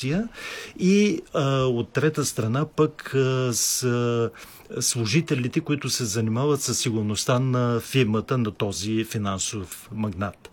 информация и от трета страна пък с служителите, които се занимават със сигурността на фирмата на този финансов магнат.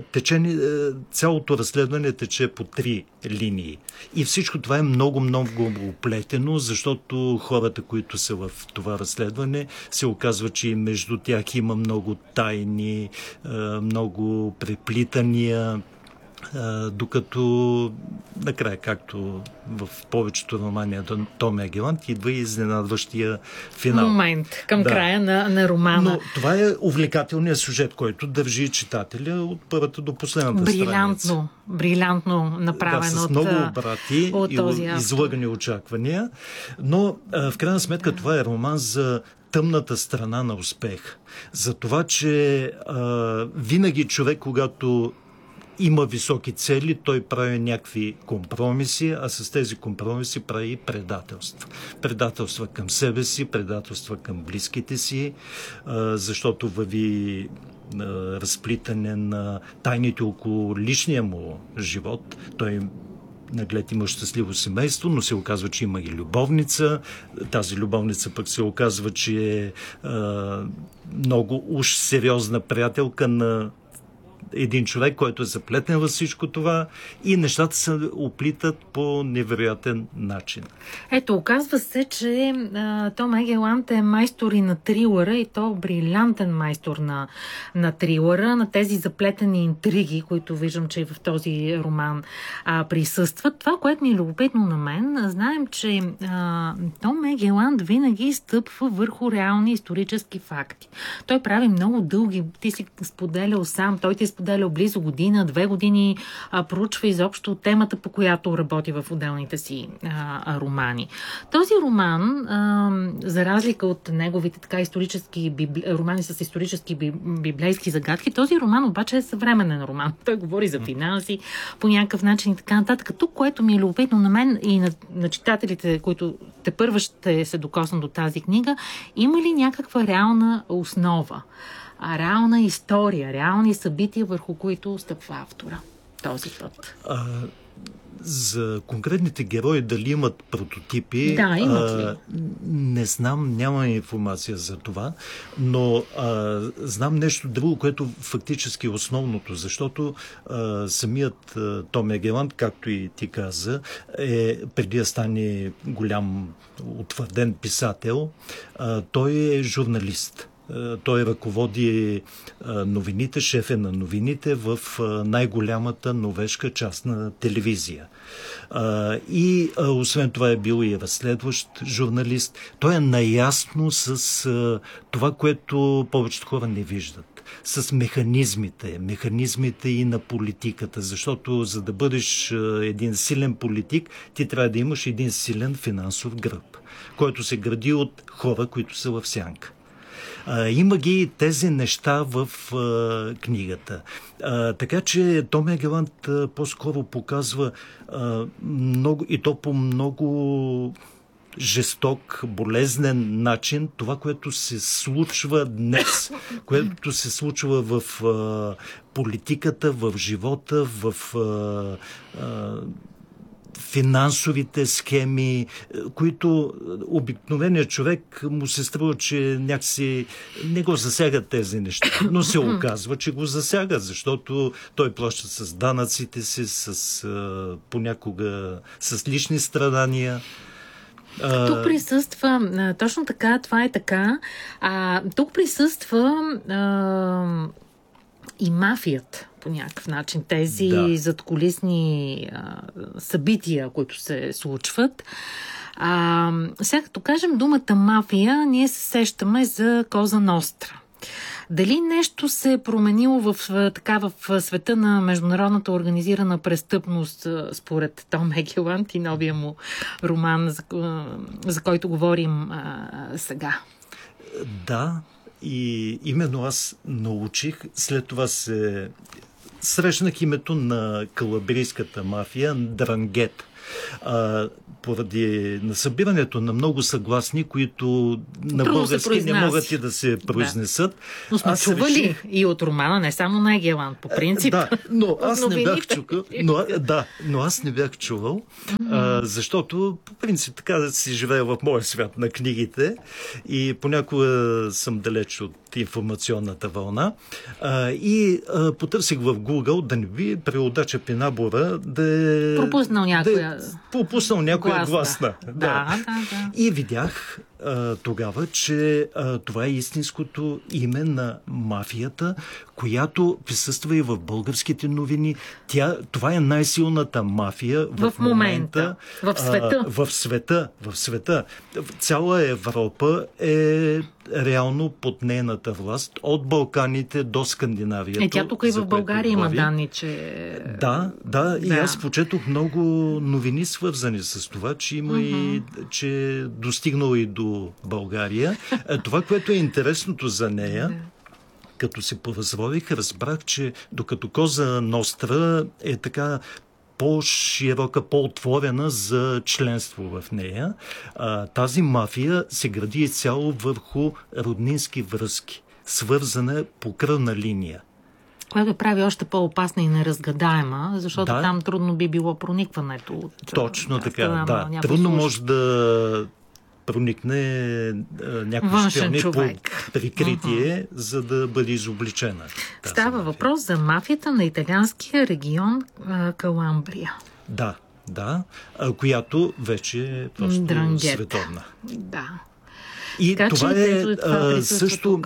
Цялото разследване тече по 3 линии. И всичко това е много оплетено, защото хората, които са в това разследване, се оказва, че между тях има много тайни, много преплитания, докато накрая, както в повечето романи на Том Егеланд, идва и изненадващия финал. Момент към края на романа. Но това е увлекателният сюжет, който държи читателя от първата до последната страница. Брилянтно направен с много обрати и излъгани очаквания. Но в крайна сметка това е роман за тъмната страна на успех. За това, че винаги човек, когато има високи цели, той прави някакви компромиси, а с тези компромиси прави предателства. Предателства към себе си, предателства към близките си, защото върви разплитане на тайните около личния му живот. Той наглед има щастливо семейство, но се оказва, че има и любовница. Тази любовница пък се оказва, че е много уж сериозна приятелка на един човек, който е заплетен във всичко това и нещата се оплитат по невероятен начин. Ето, оказва се, че Том Егеланд е майстор и на трилъра, и то брилянтен майстор на трилъра, на тези заплетени интриги, които виждам, че и в този роман присъстват. Това, което ми е любопитно на мен, знаем, че Том Егеланд винаги стъпва върху реални исторически факти. Той прави много дълги, ти си споделял сам, той ти споделял близо година, 2 години, проучва изобщо темата, по която работи в отделните си романи. Този роман, за разлика от неговите така исторически романи с исторически библейски загадки, този роман обаче е съвременен роман. Той говори за финанси по някакъв начин и така нататък. Тук, което ми е любопитно на мен и на читателите, които тепърва ще се докоснат до тази книга, има ли някаква реална основа? Реална история, реални събития, върху които стъпва автора този път. За конкретните герои дали имат прототипи, имат ли? Не знам, няма информация за това, но знам нещо друго, което фактически е основното, защото самият Том Егеланд, както и ти каза, преди да стане голям утвърден писател, той е журналист. Той ръководи новините, шеф е на новините в най-голямата норвежка частна телевизия. И освен това е бил и разследващ журналист. Той е наясно с това, което повечето хора не виждат. С механизмите и на политиката. Защото за да бъдеш един силен политик, ти трябва да имаш един силен финансов гръб, който се гради от хора, които са в сянка. Има ги тези неща в книгата. Така че Том Егеланд по-скоро показва много, и то по много жесток, болезнен начин това, което се случва днес, което се случва в политиката, в живота, в финансовите схеми, които обикновеният човек му се струва, че някакси не го засягат тези неща. Но се оказва, че го засягат, защото той плаща с данъците си, понякога с лични страдания. Тук присъства, точно така, това е така, тук присъства и мафията по някакъв начин. Тези задкулисни събития, които се случват. Сега, като кажем думата мафия, ние се сещаме за Коза Ностра. Дали нещо се е променило в света на международната организирана престъпност според Том Егеланд и новия му роман, за който говорим сега? Да, и именно аз научих, след това срещнах името на калабрийската мафия Ндрангет. Поради насъбирането на много съгласни, които на български не могат и да се произнесат. Да. Но сме чували и от романа, не само на Егеланд, по принцип. Да, но аз не бях чукал. Но аз не бях чувал, защото по принцип така да си живея в моя свят на книгите и понякога съм далеч от информационната вълна. Потърсих в Google да не би преводача Пинабора да е пропуснал някоя гласна. Да. И видях тогава, че това е истинското име на мафията, която присъства и в българските новини. Това е най-силната мафия в момента. В света. Цяла Европа е реално под нейната власт, от Балканите до Скандинавия. Тя тук и в България има данни, че... Да. И аз прочетох много новини, свързани с това, че има и че достигнало и до България. Това, което е интересното за нея, като се поразрових, разбрах, че докато Коза Ностра е така по-широка, по-отворена за членство в нея, тази мафия се гради изцяло върху роднински връзки, свързана по кръвна линия. Което прави още по-опасна и неразгадаема, защото там трудно би било проникването. Точно така, да. Трудно може да проникне някой шпионик под прикритие, за да бъде изобличена. Става въпрос за мафията на италианския регион Каламбрия. Да, която вече е просто световна. Да. И така, това е също,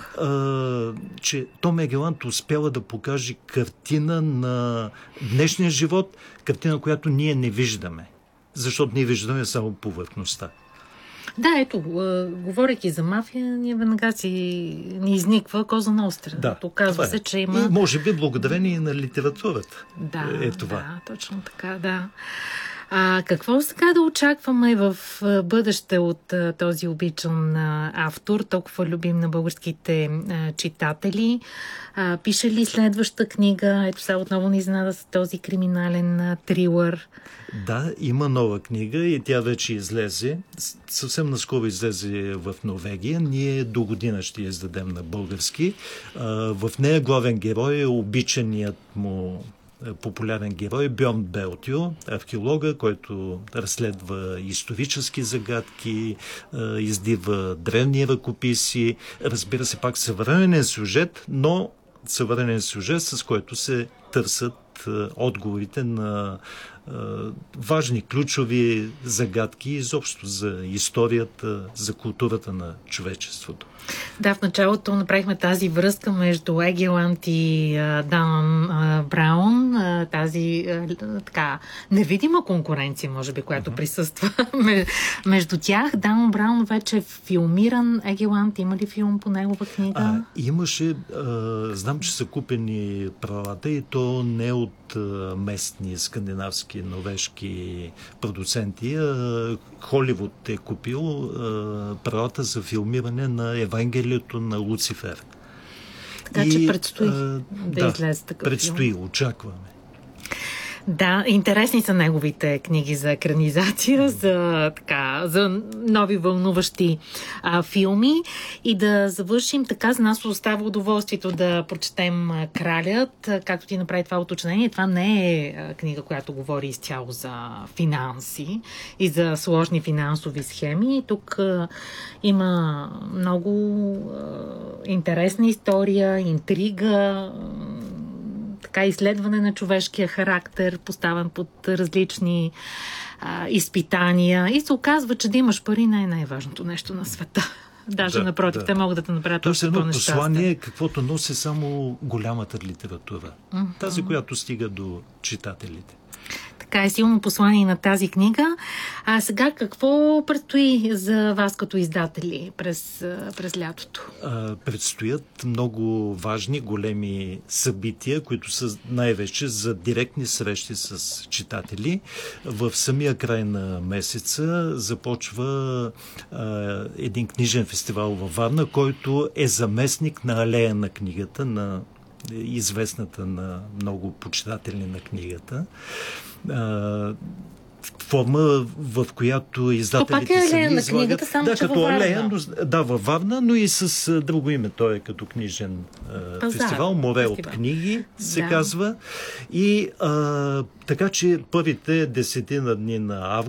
че Том Егеланд успява да покаже картина на днешния живот, картина, която ние не виждаме. Защото ние виждаме само повърхността. Да, ето, говорейки за мафия, ние веднага ни изниква Коза Ностра. Да, оказва се, че има... И може би благодарение на литературата. Това. Да, точно така, да. Какво сега да очакваме в бъдеще от този обичан автор, толкова любим на българските читатели? Пише ли следваща книга? Ето сега отново ни изненада с този криминален трилър. Да, има нова книга и тя вече излезе. Съвсем наскоро излезе в Норвегия. Ние до година ще я издадем на български. В нея главен герой е обичаният му популярен герой Бьорн Белтио, археолога, който разследва исторически загадки, издива древни ръкописи. Разбира се, пак съвременен сюжет, но съвременен сюжет, с който се търсят отговорите на важни ключови загадки изобщо за историята, за културата на човечеството. Да, в началото направихме тази връзка между Егеланд и Дан Браун, тази така невидима конкуренция, може би, която присъства между тях. Дан Браун вече е филмиран. Егеланд, има ли филм по негова книга? Имаше, знам, че са купени правата и то не от местни скандинавски, норвежки продуценти. Холивуд е купил правата за филмиране на Евангелието на Луцифер. Така че предстои да излезе такъв филм. Очакваме. Да, интересни са неговите книги за екранизация, за нови вълнуващи филми. И да завършим така, за нас остава удоволствието да прочетем Кралят, както ти направи това уточнение. Това не е книга, която говори изцяло за финанси и за сложни финансови схеми. Тук има много интересна история, интрига, така изследване на човешкия характер, поставен под различни изпитания. И се оказва, че да имаш пари не е най-важното нещо на света. Даже напротив, те могат да те направят още по-нещастен. Послание, каквото носи само голямата литература. Тази, която стига до читателите. Така е силно послание на тази книга. А сега какво предстои за вас като издатели през лятото? Предстоят много важни, големи събития, които са най-вече за директни срещи с читатели. В самия край на месеца започва един книжен фестивал във Варна, който е заместник на Алея на книгата на известната на много почитатели на книгата. Форма, в която издателите сами излагат. На книгата, само да, че като във Варна. алея, във Варна, но и с друго име. Той е като книжен фестивал. Море от книги се казва. И така, че първите 10 дни на август